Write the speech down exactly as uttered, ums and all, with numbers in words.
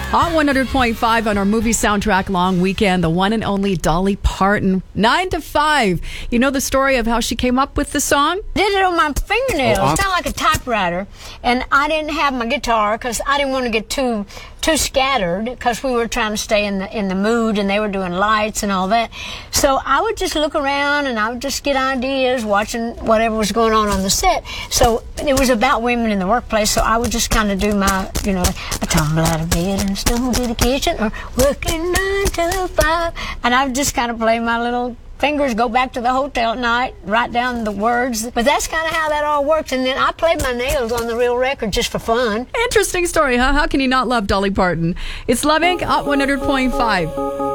On one hundred point five on our movie soundtrack long weekend, the one and only Dolly Parton, nine to five. You know the story of how she came up with the song? Did it on my fingernails. Oh, Sound like a typewriter. And I didn't have my guitar because I didn't want to get too too scattered because we were trying to stay in the in the mood and they were doing lights and all that. So I would just look around and I would just get ideas watching whatever was going on on the set. So it was about women in the workplace. So I would just kind of do my, you know, I tumble out of bed and stumble to the kitchen or working nine to five. And I would just kind of play my little fingers, go back to the hotel at night, write down the words. But that's kind of how that all works. And then I played my nails on the real record just for fun. Interesting story, huh? How can you not love Dolly Parton? It's Love Incorporated at one hundred point five.